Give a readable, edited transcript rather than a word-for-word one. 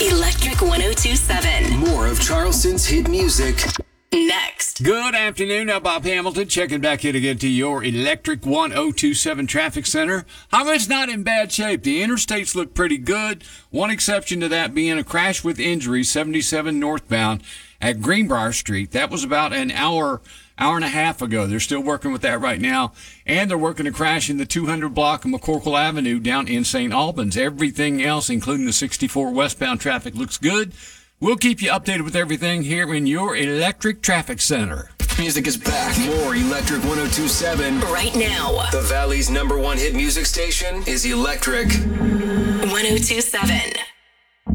Electric 1027. More of Charleston's hit music. Next. Good afternoon. Now, Bob Hamilton checking back in again to your Electric 1027 Traffic Center. Highway's not in bad shape. The interstates look pretty good. One exception to that being a crash with injury, 77 northbound at Greenbrier Street. That was about an hour and a half ago. They're still working with that right now. And they're working to crash in the 200 block of McCorkle Avenue down in St. Albans. Everything else, including the 64 westbound traffic, looks good. We'll keep you updated with everything here in your Electric Traffic Center. Music is back. More Electric 1027. Right now. The Valley's #1 hit music station is Electric 1027.